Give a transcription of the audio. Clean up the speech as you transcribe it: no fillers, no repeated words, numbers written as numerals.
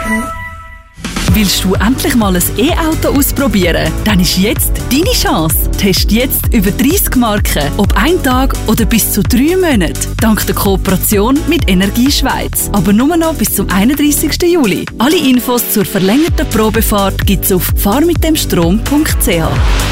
Willst du endlich mal ein E-Auto ausprobieren? Dann ist jetzt deine Chance. Test jetzt über 30 Marken, ob 1 Tag oder bis zu 3 Monate. Dank der Kooperation mit Energie Schweiz. Aber nur noch bis zum 31. Juli. Alle Infos zur verlängerten Probefahrt gibt's auf fahrmitdemstrom.ch.